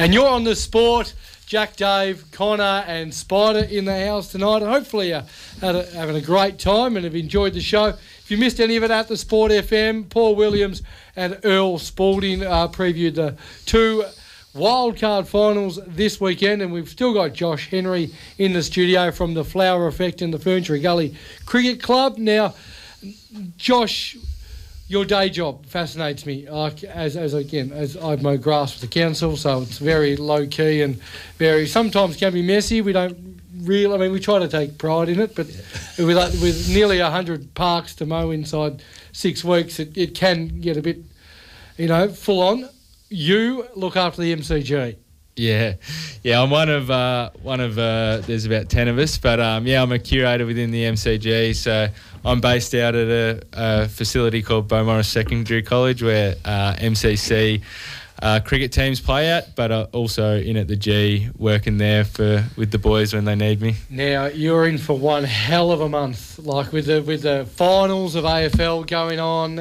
And you're on the sport. Jack, Dave, Connor and Spider in the house tonight. Hopefully you're having a great time and have enjoyed the show. If you missed any of it at the Sport FM, Paul Williams and Earl Spalding previewed the two wildcard finals this weekend, and we've still got Josh Henry in the studio from the Flower Effect and the Ferntree Gully Cricket Club. Now, Josh, your day job fascinates me. As I've mowed grass with the council, so it's very low key and very sometimes can be messy. We don't really. I mean, we try to take pride in it, but with nearly 100 parks to mow inside 6 weeks, it can get a bit, full on. You look after the MCG. Yeah, I'm one of there's about 10 of us, but I'm a curator within the MCG, so I'm based out at a facility called Beaumaris Secondary College where MCC cricket teams play at, but also in at the G, working there with the boys when they need me. Now, you're in for one hell of a month, like with the finals of AFL going on,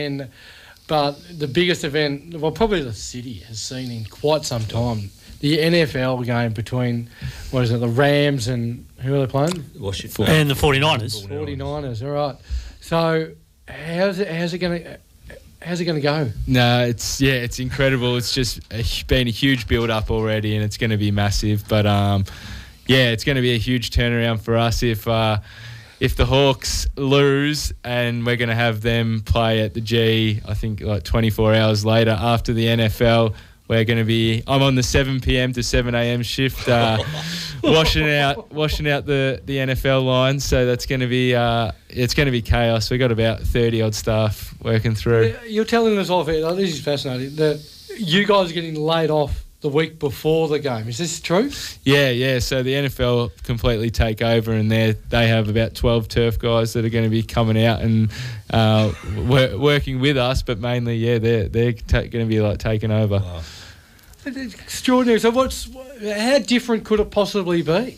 but the biggest event, well, probably the city has seen in quite some time, the NFL game between, the Rams and who are they playing? Washington. And the 49ers. 49ers, all right. So how's it going to go? No, it's incredible. It's just been a huge build-up already, and it's going to be massive. But, it's going to be a huge turnaround for us if the Hawks lose, and we're going to have them play at the G, I think, 24 hours later after the NFL. We're going to be. I'm on the 7 p.m. to 7 a.m. shift, washing out the NFL lines. So that's going to be it's going to be chaos. We've got about 30 odd staff working through. You're telling us off here. This is fascinating. That you guys are getting laid off the week before the game. Is this true? Yeah. So the NFL completely take over, and they have about 12 turf guys that are going to be coming out and working with us. But mainly, they're going to be taking over. Wow. It's extraordinary. So how different could it possibly be?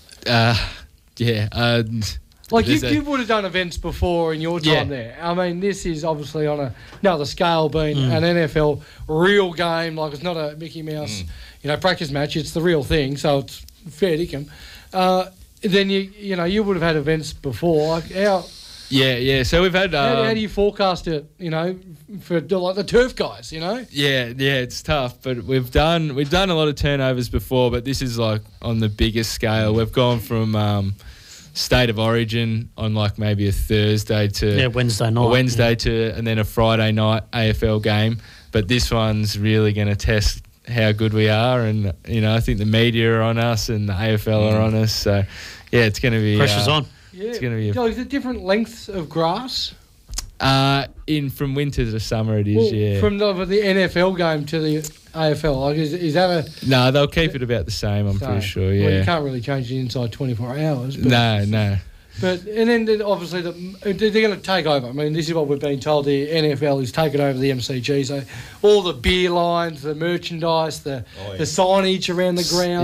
You would have done events before in your time there. I mean, this is obviously on another scale, being an NFL real game. Like, it's not a Mickey Mouse, practice match. It's the real thing, so it's fair dinkum. Then you would have had events before. Yeah. So we've had. How do you forecast it? For the turf guys. Yeah, it's tough, but we've done a lot of turnovers before, but this is on the biggest scale. We've gone from State of Origin on maybe a Thursday to Wednesday night, and then a Friday night AFL game. But this one's really going to test how good we are, and I think the media are on us and the AFL are on us. So it's going to be pressure's on. Yeah. It's going to be. Is it different lengths of grass? From winter to summer it is. From the NFL game to the AFL, is that a? No, they'll keep it about the same. I'm pretty sure. Yeah. Well, you can't really change it inside 24 hours. But, No. But then obviously they're going to take over. I mean, this is what we've been told. The NFL is taking over the MCG. So all the beer lines, the merchandise, the signage around the ground.